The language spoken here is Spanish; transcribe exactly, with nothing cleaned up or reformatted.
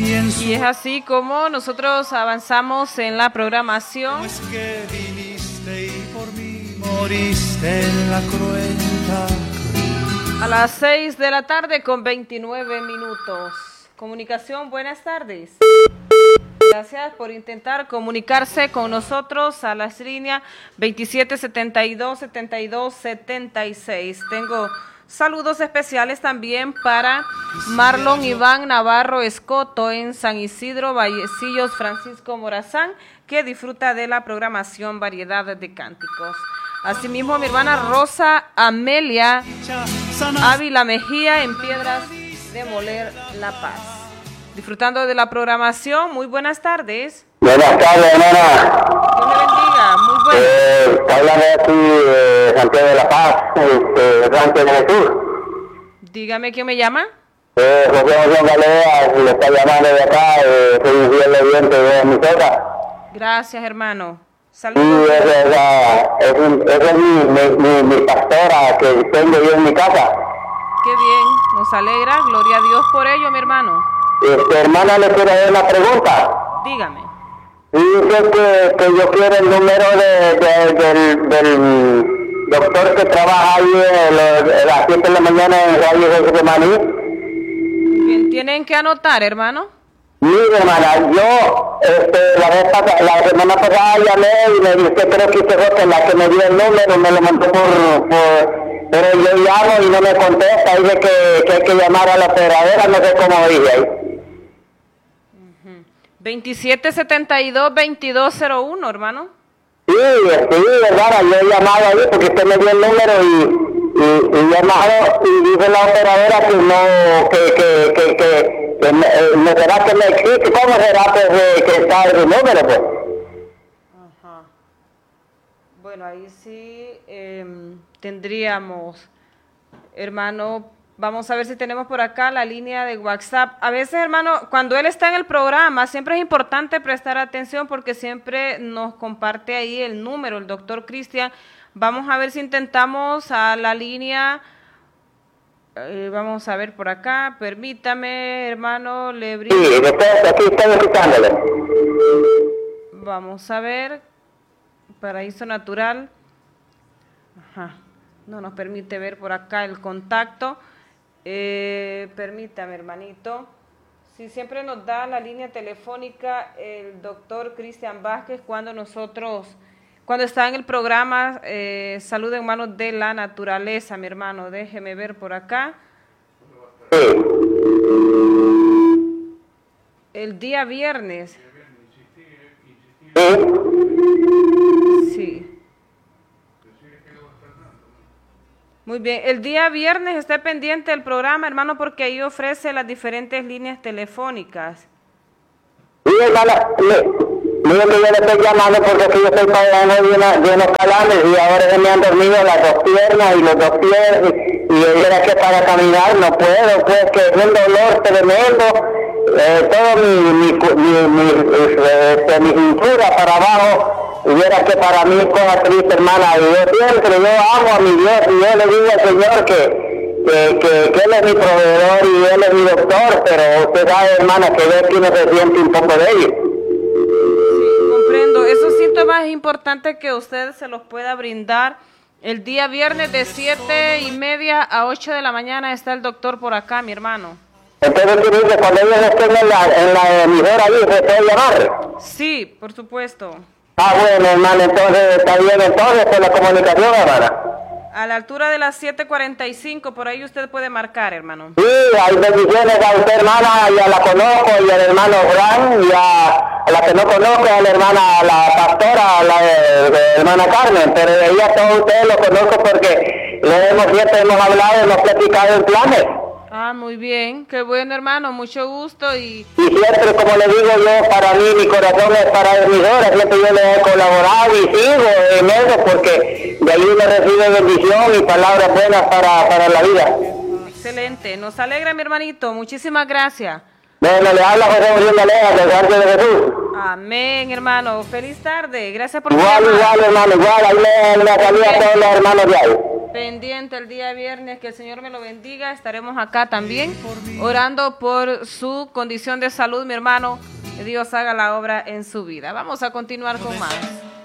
Y es así como nosotros avanzamos en la programación. ¿Cómo es que viniste y por mí moriste en la cruenta cruz? A las seis de la tarde con veintinueve minutos. Comunicación, buenas tardes. Gracias por intentar comunicarse con nosotros a las líneas veintisiete setenta y dos, setenta y dos, setenta y seis. Tengo saludos especiales también para Marlon Iván Navarro Escoto en San Isidro, Vallecillos, Francisco Morazán, que disfruta de la programación Variedad de Cánticos. Asimismo, mi hermana Rosa Amelia Ávila Mejía en Piedras de Moler, La Paz. Disfrutando de la programación, muy buenas tardes. Buenas tardes, hermana. Dios le bendiga, muy buenas. Eh, habla de aquí, de Santiago de La Paz, este, Rancho de Jesús. Dígame, ¿quién me llama? Eh, José José Galea, le está llamando de acá, eh, soy un fiel oyente de mi soca. Gracias, hermano. Y Saludos. esa es, la, es, un, esa es mi, mi, mi, mi pastora que tengo yo en mi casa. Qué bien, nos alegra, gloria a Dios por ello, mi hermano. Este, hermana, le quiero hacer una pregunta. Dígame. Dice que, que yo quiero el número de, de, del, del doctor que trabaja ahí a las siete de la mañana en Radio José de Maní. Bien, tienen que anotar, hermano. Mire, hermana, yo este, la vez pasada, la semana pasada llamé y me dice, creo que usted fue la que me dio el número, me lo mandó por, por pero yo llamo y no me contesta, dice que, que hay que llamar a la operadora, no sé cómo dice ahí. veintisiete setenta y dos, veintidós cero uno, hermano. Sí, sí, hermana, yo he llamado ahí porque usted me dio el número y, y, y llamado y dice la operadora que no, que, que, que, que, que me, eh, me será que no existe, ¿cómo será pues, eh, que está el número pues? Ajá. Bueno, ahí sí eh, tendríamos, hermano, vamos a ver si tenemos por acá la línea de WhatsApp. A veces, hermano, cuando él está en el programa, siempre es importante prestar atención porque siempre nos comparte ahí el número, el doctor Cristian. Vamos a ver si intentamos a la línea, eh, vamos a ver por acá, permítame, hermano, le brindo. Sí, después aquí estoy escuchándole. Vamos a ver, Paraíso Natural. Ajá, no nos permite ver por acá el contacto. Eh, permítame, hermanito. Si siempre nos da la línea telefónica el doctor Cristian Vázquez cuando nosotros, cuando está en el programa eh, Salud en Manos de la Naturaleza, mi hermano. Déjeme ver por acá. El día viernes. Sí. Muy bien, el día viernes esté pendiente del programa, hermano, porque ahí ofrece las diferentes líneas telefónicas. Sí, hermana, mire que yo le estoy llamando porque aquí yo estoy pagando de, una, de unos calambres y ahora se me han dormido las dos piernas y los dos pies y, y era que para caminar no puedo, pues que es un dolor tremendo, eh, todo mi, mi, mi, mi, este, mi cintura para abajo. Y era que para mí es cosa triste, hermana, y yo siempre, yo amo a mi Dios, y yo le digo al Señor que, que, que, que Él es mi proveedor y Él es mi doctor, pero usted sabe, hermana, que yo aquí no se siente un poco de ello. Sí, comprendo. Esos síntomas es importante que usted se los pueda brindar. El día viernes de siete y media a ocho de la mañana está el doctor por acá, mi hermano. Entonces, ¿tú dices cuando ellos estén en la, en la emisora ahí, se puede llamar? Sí, por supuesto. Ah, bueno, hermano, entonces está bien, entonces, por la comunicación, hermana. A la altura de las siete cuarenta y cinco, por ahí usted puede marcar, hermano. Sí, hay bendiciones a usted, hermana, y a la conozco, y al hermano Fran, y a, a la que no conozco, a la hermana, a la pastora, a la de, de hermana Carmen, pero de ella todos ustedes lo conozco porque le hemos siempre hemos hablado, hemos platicado en planes. Ah, muy bien, qué bueno, hermano, mucho gusto y... Y siempre, como le digo yo, para mí, mi corazón es para la emisora, siempre yo le he colaborado y sigo en eso porque de ahí uno recibe bendición y palabras buenas para, para la vida. Excelente, nos alegra, mi hermanito, muchísimas gracias. Bueno, le habla José Muriel Galea, del Rancho de Jesús. Amén, hermano, feliz tarde, gracias por... Igual, igual, hermano, igual, ahí le, le saludo a todos los hermanos de ahí. pendiente el día viernes, que el Señor me lo bendiga. Estaremos acá también orando por su condición de salud, mi hermano. Que Dios haga la obra en su vida. Vamos a continuar con más.